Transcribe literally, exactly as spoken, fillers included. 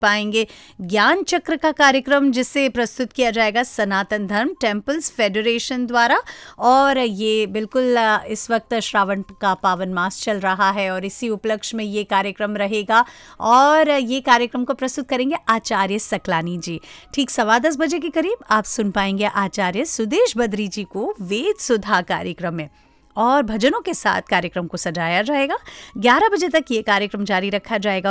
पाएंगे ज्ञान चक्र का कार्यक्रम, जिसे प्रस्तुत किया जाएगा सनातन धर्म टेम्पल्स फेडरेशन द्वारा। और ये बिल्कुल इस वक्त श्रावण का पावन मास चल रहा है और इसी उपलक्ष्य में ये कार्यक्रम रहेगा और ये कार्यक्रम को प्रस्तुत करेंगे आचार्य सकलानी जी। ठीक सवा दस बजे के करीब आप सुन पाएंगे आचार्य सुदेश बद्री जी को वेद सुधा कार्यक्रम में, और भजनों के साथ कार्यक्रम को सजाया जाएगा। ग्यारह बजे तक ये कार्यक्रम जारी रखा जाएगा